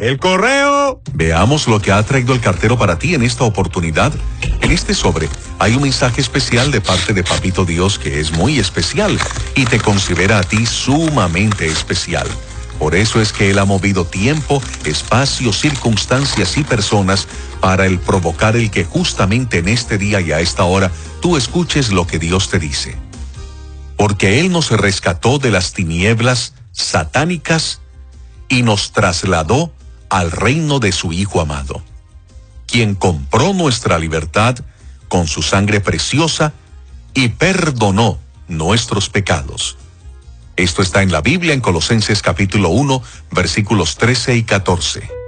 ¡El correo! Veamos lo que ha traído el cartero para ti en esta oportunidad. En este sobre hay un mensaje especial de parte de Papito Dios que es muy especial y te considera a ti sumamente especial. Por eso es que Él ha movido tiempo, espacio, circunstancias y personas para el provocar el que justamente en este día y a esta hora tú escuches lo que Dios te dice. Porque Él nos rescató de las tinieblas satánicas y nos trasladó al reino de su Hijo amado, quien compró nuestra libertad con su sangre preciosa y perdonó nuestros pecados. Esto está en la Biblia en Colosenses capítulo 1, versículos 13 y 14.